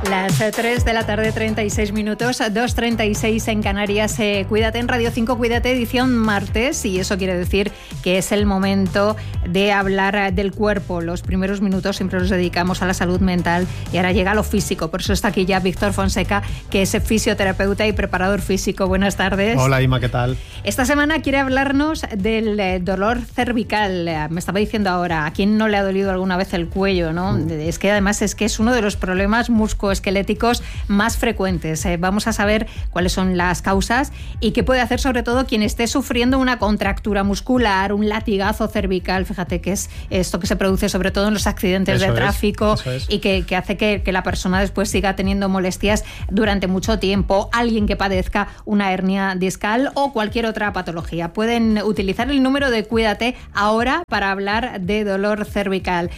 Las 3 de la tarde, 36 minutos, 2:36 en Canarias. Cuídate en Radio 5, Cuídate, edición martes, y eso quiere decir que es el momento de hablar del cuerpo. Los primeros minutos siempre los dedicamos a la salud mental y ahora llega lo físico. Por eso está aquí ya Víctor Fonseca, que es fisioterapeuta y preparador físico. Buenas tardes. Hola, Ima, ¿qué tal? Esta semana quiere hablarnos del dolor cervical. Me estaba diciendo ahora, ¿a quién no le ha dolido alguna vez el cuello, no? Es que además es uno de los problemas musculoesqueléticos más frecuentes. Vamos a saber cuáles son las causas y qué puede hacer sobre todo quien esté sufriendo una contractura muscular, un latigazo cervical. Fíjate que es esto que se produce sobre todo en los accidentes de tráfico y que hace que la persona después siga teniendo molestias durante mucho tiempo. Alguien que padezca una hernia discal o cualquier otra patología. Pueden utilizar el número de Cuídate ahora para hablar de dolor cervical.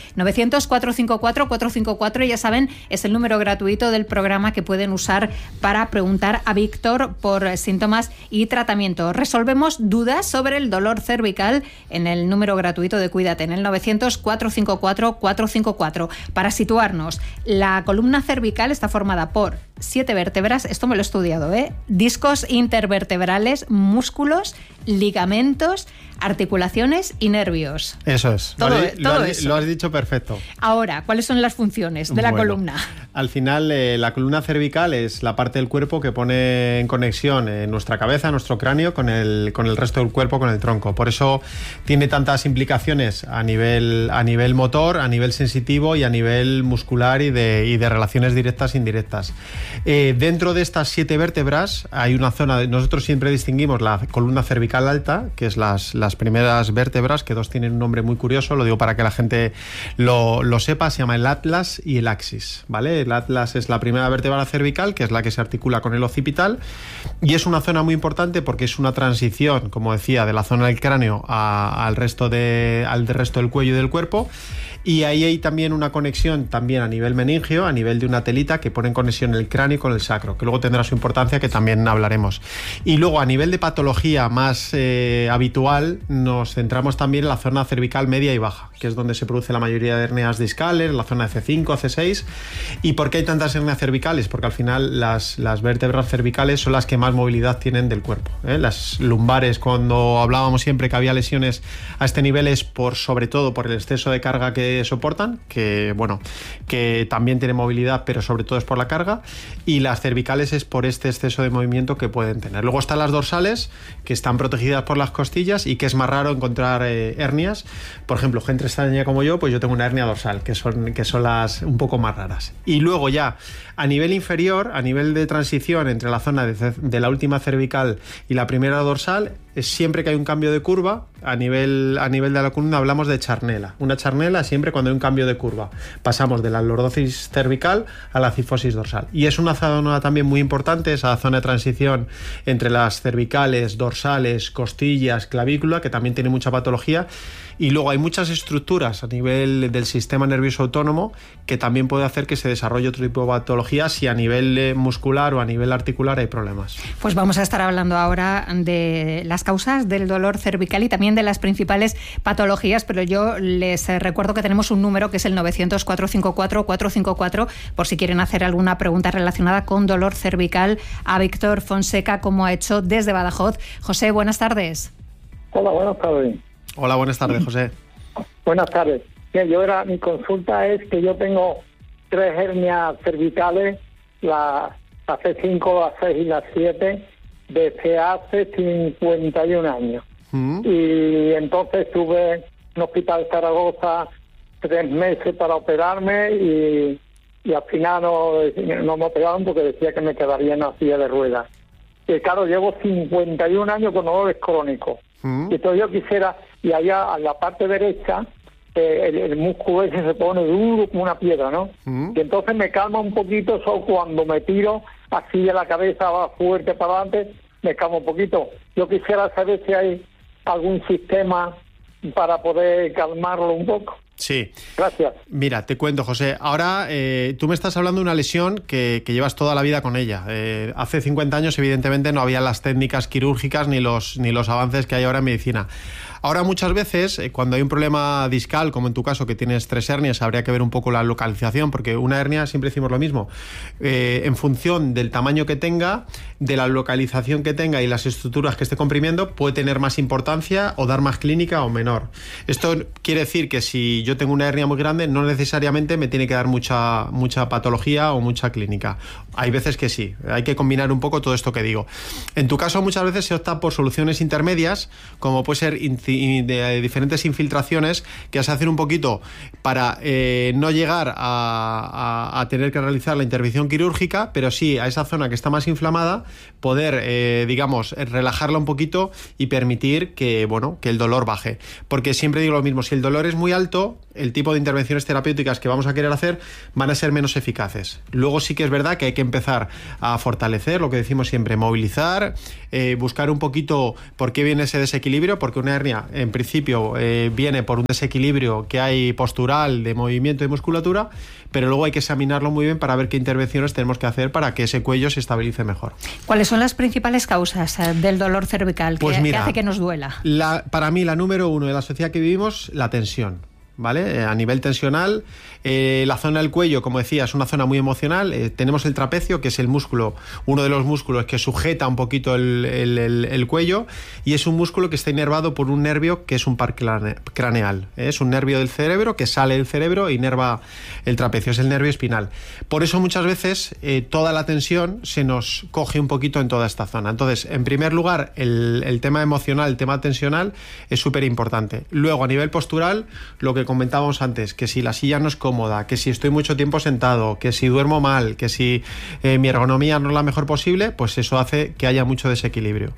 900-454-454, ya saben, es el número gratuito del programa que pueden usar para preguntar a Víctor por síntomas y tratamiento. Resolvemos dudas sobre el dolor cervical en el número gratuito de Cuídate, en el 900-454-454. Para situarnos, la columna cervical está formada por 7 vértebras, esto me lo he estudiado, discos intervertebrales, músculos, ligamentos, articulaciones y nervios. Eso es. Lo has dicho perfecto. Ahora, ¿cuáles son las funciones de la columna? Al final, la columna cervical es la parte del cuerpo que pone en conexión nuestra cabeza, nuestro cráneo, con el resto del cuerpo, con el tronco. Por eso tiene tantas implicaciones a nivel motor, a nivel sensitivo y a nivel muscular y de relaciones directas e indirectas. Dentro de estas 7 vértebras hay una zona, nosotros siempre distinguimos la columna cervical alta, que es las primeras vértebras, que dos tienen un nombre muy curioso, lo digo para que la gente lo sepa, se llama el atlas y el axis, ¿vale? El atlas es la primera vértebra cervical, que es la que se articula con el occipital, y es una zona muy importante porque es una transición, como decía, de la zona del cráneo al resto del cuello y del cuerpo. Y ahí hay también una conexión también a nivel meningio, a nivel de una telita que pone en conexión el cráneo con el sacro, que luego tendrá su importancia, que también hablaremos. Y luego a nivel de patología más habitual, nos centramos también en la zona cervical media y baja, que es donde se produce la mayoría de hernias discales, la zona de C5, C6. ¿Y por qué hay tantas hernias cervicales? Porque al final las vértebras cervicales son las que más movilidad tienen del cuerpo. Las lumbares, cuando hablábamos siempre que había lesiones a este nivel, es sobre todo por el exceso de carga que soportan, que también tiene movilidad, pero sobre todo es por la carga, y las cervicales es por este exceso de movimiento que pueden tener. Luego están las dorsales, que están protegidas por las costillas y que es más raro encontrar hernias. Por ejemplo, gente extraña como yo, pues yo tengo una hernia dorsal, que son las un poco más raras. Y luego ya a nivel inferior, a nivel de transición entre la zona de la última cervical y la primera dorsal, siempre que hay un cambio de curva, a nivel de la columna hablamos de charnela. Una charnela siempre cuando hay un cambio de curva. Pasamos de la lordosis cervical a la cifosis dorsal. Y es una zona también muy importante, esa zona de transición entre las cervicales, dorsales, costillas, clavícula, que también tiene mucha patología. Y luego hay muchas estructuras a nivel del sistema nervioso autónomo que también puede hacer que se desarrolle otro tipo de patologías si a nivel muscular o a nivel articular hay problemas. Pues vamos a estar hablando ahora de las causas del dolor cervical y también de las principales patologías, pero yo les recuerdo que tenemos un número que es el 900-454-454 por si quieren hacer alguna pregunta relacionada con dolor cervical a Víctor Fonseca, como ha hecho desde Badajoz. José, buenas tardes. Hola, buenas tardes. Hola, buenas tardes, José. Buenas tardes. Mi consulta es que yo tengo 3 hernias cervicales, la C5, la 6 y la 7, desde hace 51 años. Y entonces estuve en un hospital de Zaragoza 3 meses para operarme y al final no me operaron porque decía que me quedaría en una silla de ruedas. Y claro, llevo 51 años con dolores crónicos. Y entonces yo quisiera, y allá a la parte derecha, el músculo ese se pone duro como una piedra, ¿no? Y entonces me calma un poquito eso cuando me tiro así de la cabeza va fuerte para adelante, me calma un poquito. Yo quisiera saber si hay algún sistema para poder calmarlo un poco. Sí. Gracias. Mira, te cuento, José. Ahora, tú me estás hablando de una lesión que llevas toda la vida con ella. Hace 50 años, evidentemente, no había las técnicas quirúrgicas ni los avances que hay ahora en medicina. Ahora muchas veces, cuando hay un problema discal, como en tu caso que tienes 3 hernias, habría que ver un poco la localización, porque una hernia, siempre decimos lo mismo, en función del tamaño que tenga, de la localización que tenga y las estructuras que esté comprimiendo, puede tener más importancia o dar más clínica o menor. Esto quiere decir que si yo tengo una hernia muy grande, no necesariamente me tiene que dar mucha patología o mucha clínica. Hay veces que sí, hay que combinar un poco todo esto que digo. En tu caso muchas veces se opta por soluciones intermedias, como puede ser de diferentes infiltraciones que se hacen un poquito para no llegar a tener que realizar la intervención quirúrgica, pero sí a esa zona que está más inflamada poder, digamos, relajarla un poquito y permitir que el dolor baje. Porque siempre digo lo mismo, si el dolor es muy alto, el tipo de intervenciones terapéuticas que vamos a querer hacer van a ser menos eficaces. Luego sí que es verdad que hay que empezar a fortalecer, lo que decimos siempre, movilizar, buscar un poquito por qué viene ese desequilibrio, porque una hernia en principio viene por un desequilibrio que hay postural, de movimiento y musculatura, pero luego hay que examinarlo muy bien para ver qué intervenciones tenemos que hacer para que ese cuello se estabilice mejor. ¿Cuáles son las principales causas del dolor cervical que hace que nos duela? Para mí la número 1 de la sociedad que vivimos, la tensión. ¿Vale? A nivel tensional, la zona del cuello, como decía, es una zona muy emocional. Tenemos el trapecio, que es el músculo, uno de los músculos que sujeta un poquito el cuello, y es un músculo que está inervado por un nervio que es un par craneal. Es un nervio del cerebro que sale del cerebro e inerva el trapecio, es el nervio espinal. Por eso muchas veces toda la tensión se nos coge un poquito en toda esta zona. Entonces, en primer lugar, el tema emocional, el tema tensional es súper importante. Luego, a nivel postural, lo que comentábamos antes, que si la silla no es cómoda, que si estoy mucho tiempo sentado, que si duermo mal, que si mi ergonomía no es la mejor posible, pues eso hace que haya mucho desequilibrio.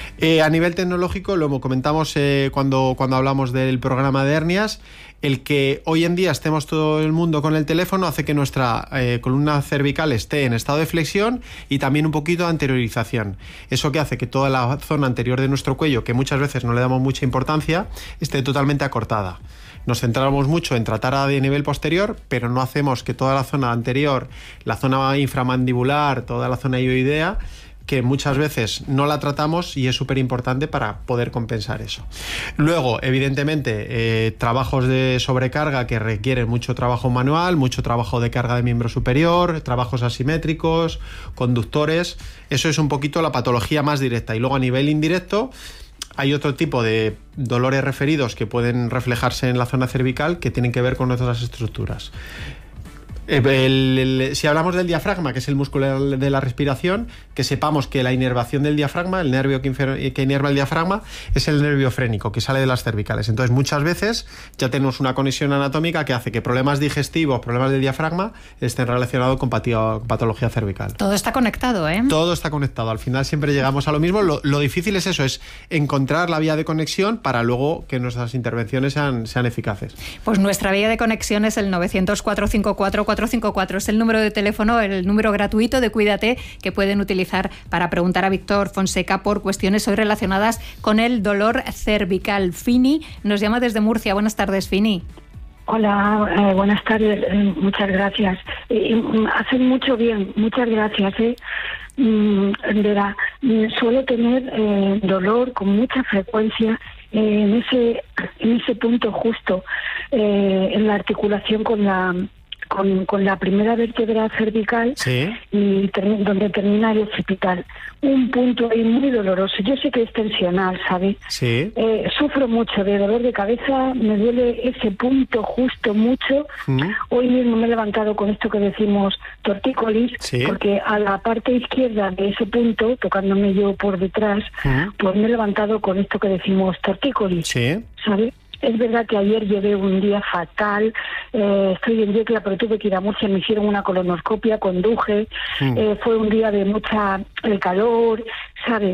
A nivel tecnológico, lo comentamos cuando hablamos del programa de hernias, el que hoy en día estemos todo el mundo con el teléfono hace que nuestra columna cervical esté en estado de flexión y también un poquito de anteriorización. Eso que hace que toda la zona anterior de nuestro cuello, que muchas veces no le damos mucha importancia, esté totalmente acortada. Nos centramos mucho en tratar a nivel posterior, pero no hacemos que toda la zona anterior, la zona inframandibular, toda la zona ioidea, que muchas veces no la tratamos y es súper importante para poder compensar eso. Luego, evidentemente, trabajos de sobrecarga que requieren mucho trabajo manual, mucho trabajo de carga de miembro superior, trabajos asimétricos, conductores. Eso es un poquito la patología más directa. Y luego, a nivel indirecto, hay otro tipo de dolores referidos que pueden reflejarse en la zona cervical que tienen que ver con otras estructuras. Si hablamos del diafragma, que es el músculo de la respiración, que sepamos que la inervación del diafragma, el nervio que inerva el diafragma, es el nervio frénico, que sale de las cervicales. Entonces, muchas veces ya tenemos una conexión anatómica que hace que problemas digestivos, problemas del diafragma, estén relacionados con patología cervical. Todo está conectado, ¿eh? Todo está conectado. Al final siempre llegamos a lo mismo. Lo difícil es eso, es encontrar la vía de conexión para luego que nuestras intervenciones sean eficaces. Pues nuestra vía de conexión es el 900-454-454. Es el número de teléfono, el número gratuito de Cuídate que pueden utilizar para preguntar a Víctor Fonseca por cuestiones hoy relacionadas con el dolor cervical. Fini nos llama desde Murcia. Buenas tardes, Fini. Hola, buenas tardes. Muchas gracias. Hacen mucho bien. Muchas gracias. Verá, suelo tener dolor con mucha frecuencia en ese punto justo, en la articulación con la primera vértebra cervical, ¿sí? Y donde termina el occipital. Un punto ahí muy doloroso. Yo sé que es tensional, ¿sabe? Sí. Sufro mucho de dolor de cabeza, me duele ese punto justo mucho. Hoy mismo me he levantado con esto que decimos tortícolis, ¿sí? Porque a la parte izquierda de ese punto, tocándome yo por detrás, pues me he levantado con esto que decimos tortícolis, ¿sí? ¿Sabe? Es verdad que ayer llevé un día fatal, estoy en Yecla, pero tuve que ir a Murcia, me hicieron una colonoscopia, conduje, fue un día de mucha calor, ¿sabe?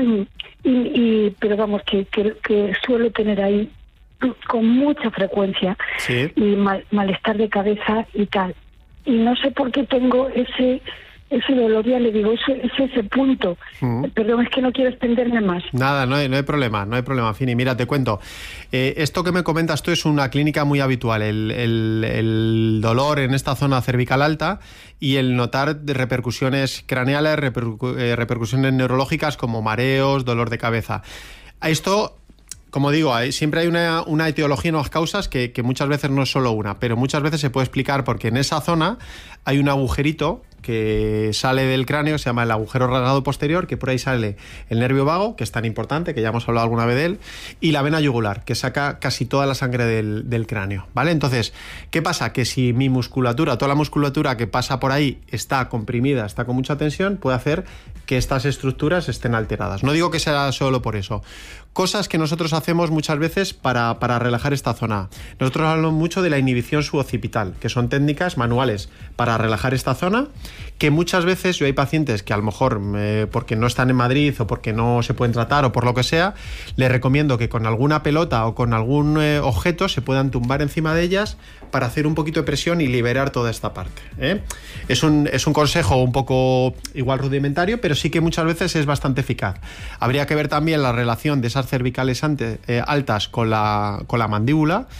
Pero vamos, que suelo tener ahí con mucha frecuencia, ¿sí? Y malestar de cabeza y tal. Y no sé por qué tengo ese dolor, ya le digo, es ese punto. Perdón, es que no quiero extenderme más. Nada, no hay problema, Fini. Mira, te cuento. Esto que me comentas tú es una clínica muy habitual, el dolor en esta zona cervical alta y el notar repercusiones craneales, repercusiones neurológicas como mareos, dolor de cabeza. Esto, como digo, siempre hay una etiología, unas causas que muchas veces no es solo una, pero muchas veces se puede explicar porque en esa zona hay un agujerito que sale del cráneo, se llama el agujero rasgado posterior, que por ahí sale el nervio vago, que es tan importante, que ya hemos hablado alguna vez de él, y la vena yugular, que saca casi toda la sangre del cráneo, ¿vale? Entonces, ¿qué pasa? Que si mi musculatura, toda la musculatura que pasa por ahí está comprimida, está con mucha tensión, puede hacer que estas estructuras estén alteradas. No digo que sea solo por eso. Cosas que nosotros hacemos muchas veces para relajar esta zona. Nosotros hablamos mucho de la inhibición suboccipital, que son técnicas manuales para relajar esta zona, que muchas veces yo hay pacientes que a lo mejor porque no están en Madrid o porque no se pueden tratar o por lo que sea, les recomiendo que con alguna pelota o con algún objeto se puedan tumbar encima de ellas para hacer un poquito de presión y liberar toda esta parte, ¿eh? Es un consejo un poco igual rudimentario, pero sí que muchas veces es bastante eficaz. Habría que ver también la relación de esas cervicales altas con la mandíbula